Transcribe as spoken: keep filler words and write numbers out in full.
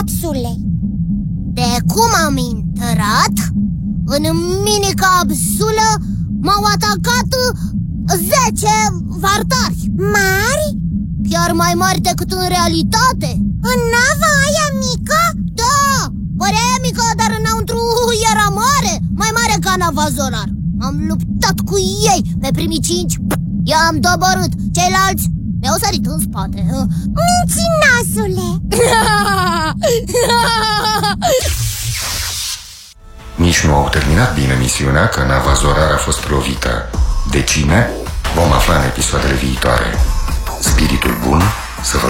capsulei. De cum am intrat, în mini-capsulă m-au atacat zece vartari. Mari? Chiar mai mari decât în realitate. În nava aia mică? Da, părea mică, dar înăuntru era mare. Mai mare ca nava Zorar. Am luptat cu ei pe primii cinci, i-am doborât. Ceilalți mi-au sărit în spate. Mincinoasule! Nici nu au terminat bine misiunea, că nava Zorar a fost lovită. De cine? Vom afla în episoadele viitoare. Spiritul bun să vă